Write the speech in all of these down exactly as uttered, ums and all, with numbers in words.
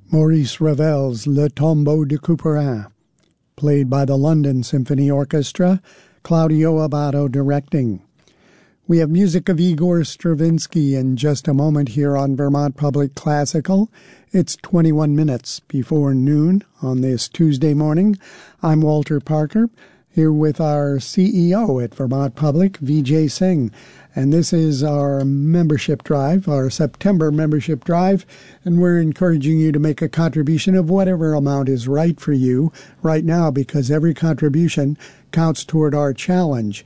Maurice Ravel's Le Tombeau de Couperin, played by the London Symphony Orchestra, Claudio Abbado directing. We have music of Igor Stravinsky in just a moment here on Vermont Public Classical. It's twenty-one minutes before noon on this Tuesday morning. I'm Walter Parker, here with our C E O at Vermont Public, Vijay Singh. And this is our membership drive, our September membership drive, and we're encouraging you to make a contribution of whatever amount is right for you right now, because every contribution counts toward our challenge.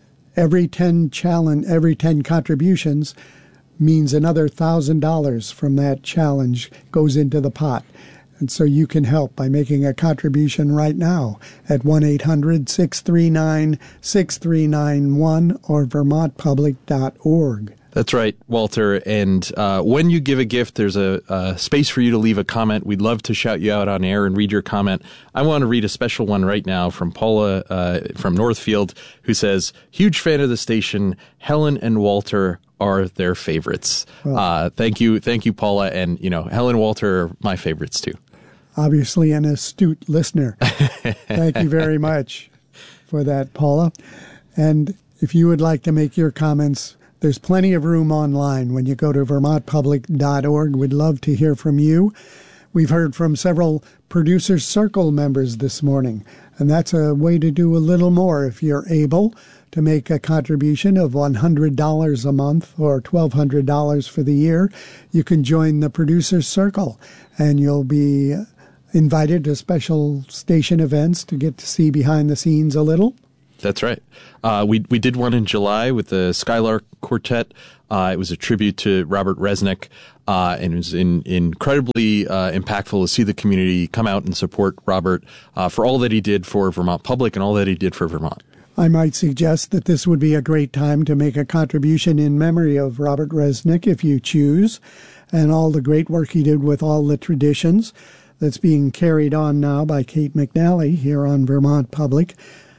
Every ten challenge, every ten contributions means another one thousand dollars from that challenge goes into the pot. And so you can help by making a contribution right now at one eight hundred six three nine six three nine one or vermont public dot org. That's right, Walter. And uh, when you give a gift, there's a, a space for you to leave a comment. We'd love to shout you out on air and read your comment. I want to read a special one right now from Paula uh, from Northfield, who says, huge fan of the station. Helen and Walter are their favorites. Well, uh, thank you. Thank you, Paula. And, you know, Helen and Walter are my favorites, too. Obviously an astute listener. Thank you very much for that, Paula. And if you would like to make your comments, there's plenty of room online when you go to vermont public dot org. We'd love to hear from you. We've heard from several Producers Circle members this morning, and that's a way to do a little more if you're able to make a contribution of one hundred dollars a month or twelve hundred dollars for the year. You can join the Producers Circle, and you'll be invited to special station events to get to see behind the scenes a little. That's right. Uh, we we did one in July with the Skylark Quartet. Uh, it was a tribute to Robert Resnick, uh, and it was in, incredibly uh, impactful to see the community come out and support Robert uh, for all that he did for Vermont Public and all that he did for Vermont. I might suggest that this would be a great time to make a contribution in memory of Robert Resnick, if you choose, and all the great work he did with all the traditions that's being carried on now by Kate McNally here on Vermont Public.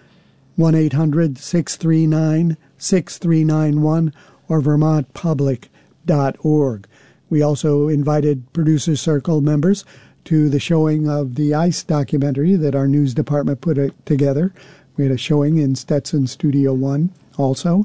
one eight hundred six three nine six three nine one or vermont public dot org. We also invited Producer Circle members to the showing of the ICE documentary that our news department put together. We had a showing in Stetson Studio One also.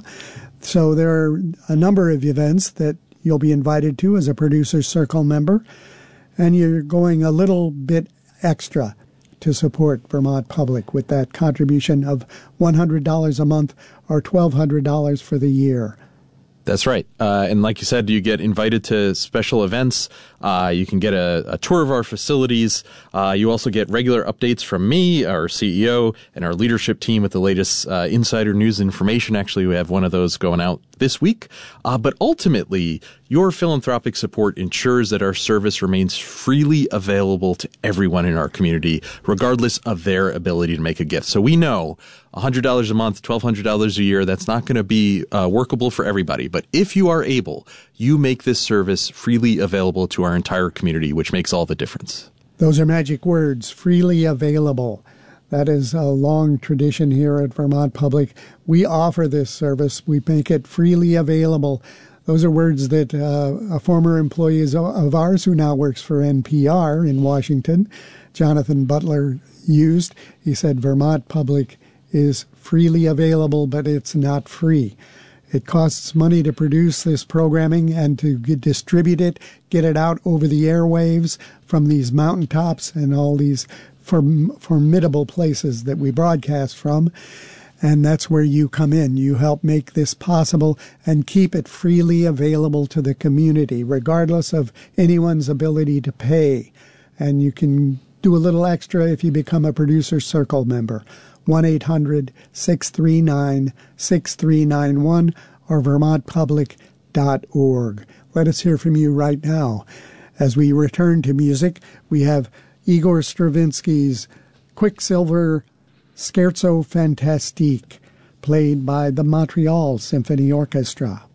So there are a number of events that you'll be invited to as a Producer Circle member, and you're going a little bit extra to support Vermont Public with that contribution of one hundred dollars a month or twelve hundred dollars for the year. That's right. Uh, and like you said, you get invited to special events. Uh, you can get a, a tour of our facilities. Uh, you also get regular updates from me, our C E O, and our leadership team with the latest uh, insider news information. Actually, we have one of those going out this week. Uh, but ultimately, your philanthropic support ensures that our service remains freely available to everyone in our community, regardless of their ability to make a gift. So we know one hundred dollars a month, twelve hundred dollars a year, that's not going to be uh, workable for everybody. But if you are able, you make this service freely available to our entire community, which makes all the difference. Those are magic words, freely available. That is a long tradition here at Vermont Public. We offer this service. We make it freely available. Those are words that uh, a former employee of ours who now works for N P R in Washington, Jonathan Butler, used. He said, Vermont Public is freely available, but it's not free. It costs money to produce this programming and to get, distribute it, get it out over the airwaves from these mountaintops and all these form, formidable places that we broadcast from. And that's where you come in. You help make this possible and keep it freely available to the community, regardless of anyone's ability to pay. And you can do a little extra if you become a Producer Circle member. one eight hundred six three nine six three nine one or vermont public dot org. Let us hear from you right now. As we return to music, we have Igor Stravinsky's Quicksilver Scherzo Fantastique, played by the Montreal Symphony Orchestra.